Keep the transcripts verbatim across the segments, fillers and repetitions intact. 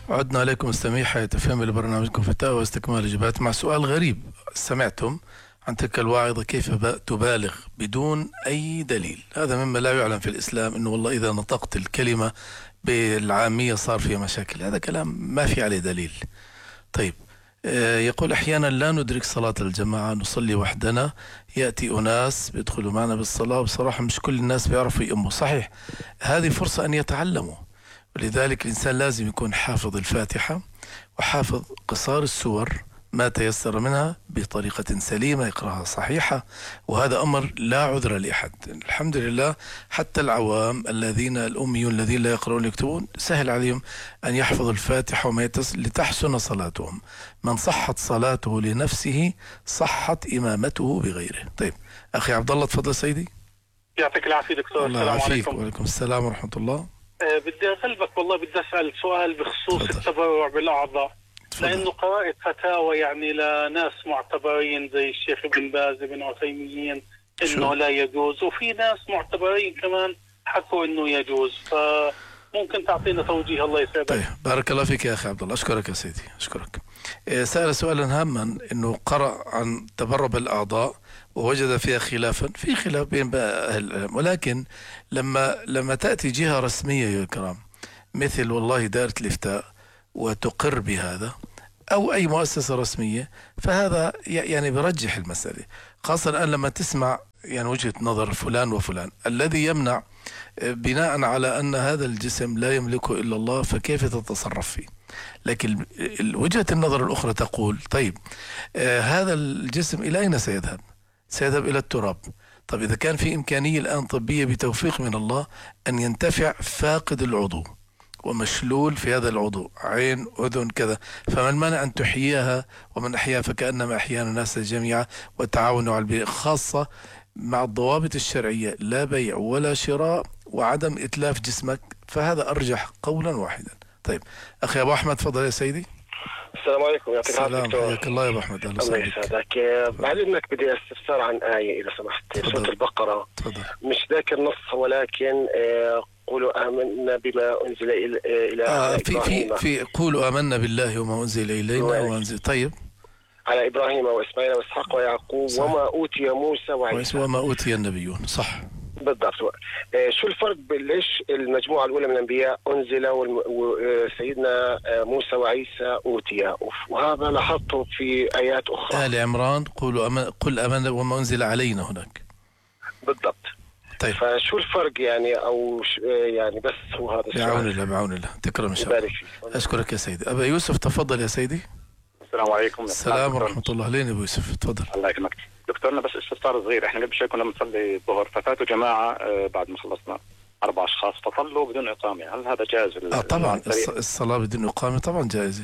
عدنا عليكم مستمعي حياة اف ام لبرنامجكم فتاوى واستكمال اجابات مع سؤال غريب. سمعتم عن تلك الواعظة كيف تبالغ بدون أي دليل؟ هذا مما لا يعلم في الإسلام، إنه والله إذا نطقت الكلمة بالعامية صار فيها مشاكل. هذا كلام ما في عليه دليل. طيب، يقول أحيانا لا ندرك صلاة الجماعة، نصلي وحدنا، يأتي أناس بيدخلوا معنا بالصلاة، وبصراحة مش كل الناس بيعرفوا يأموا. صحيح، هذه فرصة أن يتعلموا، ولذلك الإنسان لازم يكون حافظ الفاتحة وحافظ قصار السور ما تيسر منها بطريقة سليمة يقرأها صحيحة، وهذا أمر لا عذر لأحد. الحمد لله حتى العوام الذين الأميون الذين لا يقرؤون ويكتبون سهل عليهم أن يحفظوا الفاتحة وما يتصل لتحسن صلاتهم. من صحت صلاته لنفسه صحت إمامته بغيره. طيب أخي عبد الله، تفضل سيدي. يعطيك العافية دكتور. الله يعافيك. وعليكم السلام ورحمة الله. أه بدي أغلبك والله، بدي أسأل سؤال بخصوص تفضل. التبرع بالأعضاء، لأنه قرأت فتاوى يعني لناس معتبرين زي الشيخ ابن باز ابن عثيمين إنه لا يجوز، وفي ناس معتبرين كمان حكوا إنه يجوز، فممكن تعطينا توجيه؟ الله يسعدك. طيب بارك الله فيك يا أخي عبد الله، أشكرك يا سيدي، أشكرك. سأل سؤالا هاما، إنه قرأ عن تبرع بالأعضاء ووجد فيها خلافا، في خلاف بين أهل العلم، ولكن لما لما تأتي جهة رسمية يا كرام مثل والله دائرة الإفتاء وتقر بهذا، أو أي مؤسسة رسمية، فهذا يعني برجح المسألة، خاصة الآن لما تسمع يعني وجهة نظر فلان وفلان الذي يمنع بناء على أن هذا الجسم لا يملكه إلا الله، فكيف تتصرف فيه؟ لكن وجهة النظر الأخرى تقول طيب آه هذا الجسم إلى أين سيذهب؟ سيذهب إلى التراب. طيب إذا كان في إمكانية الآن طبية بتوفيق من الله أن ينتفع فاقد العضو ومشلول في هذا العضو، عين أذن كذا، فما المانع أن تحييها؟ ومن أحياها فكأنما أحيانا الناس جميعا، وتعاونوا على البيع، خاصة مع الضوابط الشرعية، لا بيع ولا شراء وعدم إتلاف جسمك، فهذا أرجح قولا واحدا. طيب أخي أبو أحمد، تفضل يا سيدي. السلام عليكم. يعطيك العافية دكتور. حياك الله يا أبو أحمد. الله يسعدك. بعد إنك بدي استفسار عن آية إذا سمحت، سورة البقرة. تفضل. مش ذاكر نص، ولكن آه قولوا آمنا بما أنزل إلى آه في في في قولوا آمنا بالله وما أنزل إلينا وأنزل. طيب. على إبراهيم وإسماعيل وإسحاق ويعقوب. صح. وما أوتي موسى وعيسى وما أوتي النبيون. صح بالضبط. آه شو الفرق ليش المجموعة الأولى من الأنبياء أنزل وسيدنا موسى وعيسى أوتي؟ وهذا لاحظته في آيات أخرى. آل عمران قولوا أمن قل آمنا وما أنزل علينا هناك. بالضبط. طيب فشو الفرق يعني، أو يعني بس هو هذا السؤال. بعون الله بعون الله. تكرم إن شاء الله. أشكرك يا سيدي. أبا يوسف تفضل يا سيدي. السلام عليكم. السلام ورحمة الله. لين أبو يوسف تفضل. الله يكرمك دكتورنا، بس استفسار صغير. احنا قبل شوي كنا بنصلي الظهر، ففاتوا جماعة بعد ما خلصنا أربع أشخاص فصلوا بدون إقامة، هل هذا جائز؟ آه طبعا الصلاة بدون إقامة طبعا جائزة،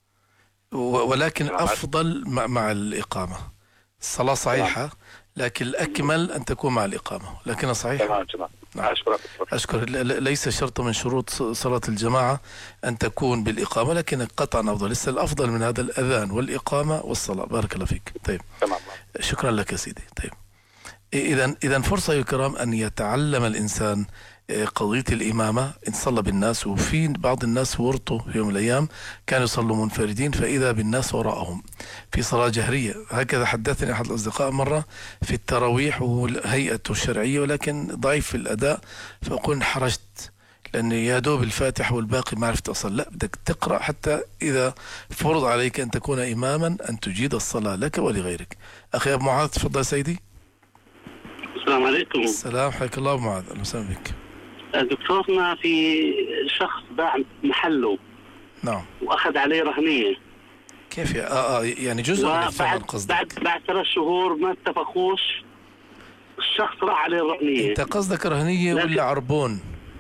ولكن أفضل مع, مع الإقامة. الصلاة صحيحة لكن الأكمل أن تكون مع الإقامة، لكنها صحيحة. تمام تمام. نعم. أشكرك. أشكر. ليس شرط من شروط صلاة الجماعة أن تكون بالإقامة، لكن قطعا أفضل. لسه الأفضل من هذا الأذان والإقامة والصلاة. بارك الله فيك. طيب تمام. شكرا لك يا سيدي. طيب إذا إذا فرصة يا كرام أن يتعلم الإنسان قضية الإمامة إن صلى بالناس. وفي بعض الناس ورطوا في يوم من الأيام كانوا يصلوا منفردين فإذا بالناس وراءهم في صلاة جهرية. هكذا حدثني أحد الأصدقاء مرة في التراويح وهيئته الشرعية ولكن ضعيف في الأداء، فأقول حرجت لأن يا دوب الفاتحة والباقي ما عرفت أصل. لا، بدك تقرأ حتى إذا فرض عليك أن تكون إماما أن تجيد الصلاة لك ولغيرك. أخي أبو معاذ تفضل سيدي. السلام عليكم. السلام، حياك الله أبو معاذ. أهلا وسهلا بك. دكتورنا، في شخص باع محله. نعم. واخذ عليه رهنيه. كيف يا اه اه يعني جزء من الثمن قصدك؟ بعد بعد ثلاث شهور ما اتفقوش، الشخص راح عليه الرهنيه. انت قصدك رهنيه ولا عربون؟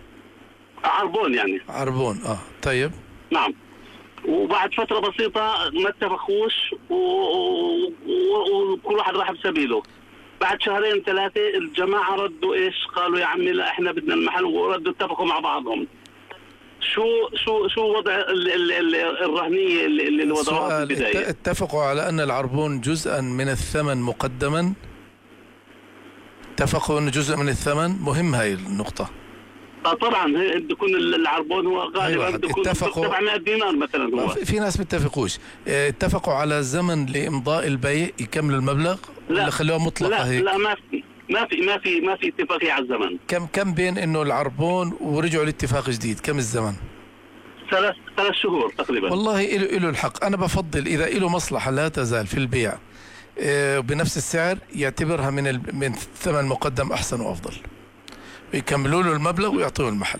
عربون يعني. عربون اه طيب. نعم. وبعد فتره بسيطه ما اتفقوش وكل واحد راح بسبيله. بعد شهرين ثلاثة الجماعة ردوا إيش؟ قالوا يا عمي لا إحنا بدنا المحل، وردوا اتفقوا مع بعضهم. شو شو شو وضع ال ال ال الرهنية اللي اللي وضعوها في البداية؟ اتفقوا على أن العربون جزءا من الثمن مقدما. اتفقوا أنه جزء من الثمن. مهم هاي النقطة. اه طبعا بده يكون العربون هو غالبا بده يكون سبعمائة دينار مثلا. هو في ناس بيتفقوش، اتفقوا على زمن لامضاء البيع يكملوا المبلغ ولا خلوها مطلقه لا هيك؟ لا ما في ما في ما في ما في اتفاقيه على الزمن. كم كم بين انه العربون ورجعوا لاتفاق جديد كم الزمن؟ ثلاث ثلاث شهور تقريبا. والله له له الحق. انا بفضل اذا له مصلحه لا تزال في البيع بنفس السعر يعتبرها من من الثمن مقدم احسن وافضل، ويكملوا له المبلغ ويعطوه المحل.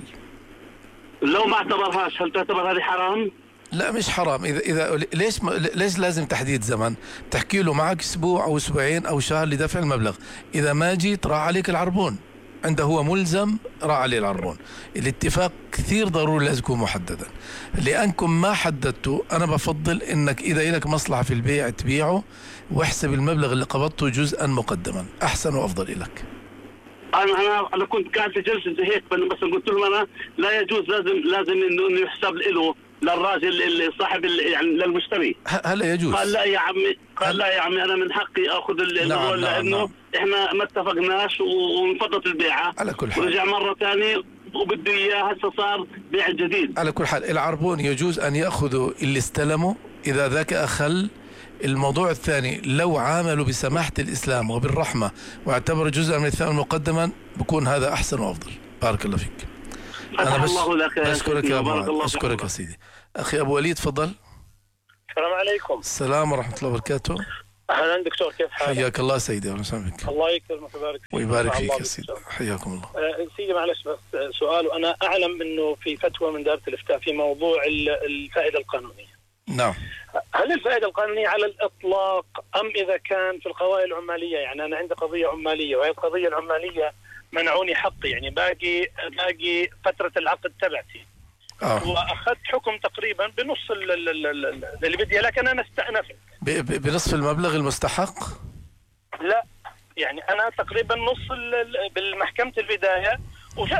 لو ما اعتبرهاش هل تعتبر هذه حرام؟ لا مش حرام. اذا اذا ليش ليش لازم تحديد زمن؟ تحكي له معك اسبوع او اسبوعين او شهر لدفع المبلغ، اذا ما جيت راح عليك العربون، عنده هو ملزم راح عليه العربون. الاتفاق كثير ضروري لازم يكون محددا. لانكم ما حددتوا، انا بفضل انك اذا لك مصلحه في البيع تبيعه واحسب المبلغ اللي قبضته جزءا مقدما، احسن وافضل لك. انا انا انا كنت قاعد في جلسه زي هيك، بس قلت لهم انا لا يجوز، لازم لازم انه يحسب له للراجل اللي صاحب يعني للمشتري. هلا يجوز. قال لا يا عمي، قال لا يا عمي انا من حقي اخذ الرول لانه نعم. احنا ما اتفقناش وانفضت البيعه على كل حال، ورجع مره ثانيه وبده اياه، هسه صار بيع جديد. على كل حال العربون يجوز ان ياخذوا اللي استلموا اذا ذاك اخل. الموضوع الثاني لو عاملوا بسماحة الإسلام وبالرحمة واعتبروا جزءا من الثمن مقدما بكون هذا أحسن وأفضل. بارك الله فيك. أنا بس أشكرك يا أبو أشكرك يا سيدي. أخي أبو وليد تفضل. السلام عليكم. السلام ورحمة الله وبركاته. أهلا دكتور، كيف حالك؟ حياك الله سيدي. أهلا وسهلا بك. الله يكرمك ويبارك فيك ويبارك فيك يا سيدي. حياكم الله. أه سيدي معلش بس سؤال، وأنا أعلم أنه في فتوى من دائرة الإفتاء في موضوع الفائدة القانونية. نعم. هل الفائدة القانونية على الإطلاق أم إذا كان في القضايا العمالية؟ يعني أنا عندي قضية عمالية وهي القضية العمالية منعوني حقي، يعني باقي باقي فترة العقد تبعتي. آه. وأخذت حكم تقريبا بنص اللي بدي، لكن أنا استأنفت. بنصف المبلغ المستحق؟ لا يعني أنا تقريبا نص بالمحكمة البداية